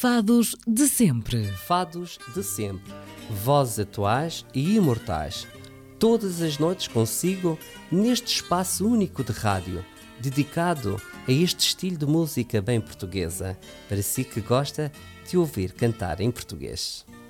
Fados de sempre. Fados de sempre, vozes atuais e imortais. Todas as noites consigo neste espaço único de rádio, dedicado a este estilo de música bem portuguesa, para si que gosta de ouvir cantar em português.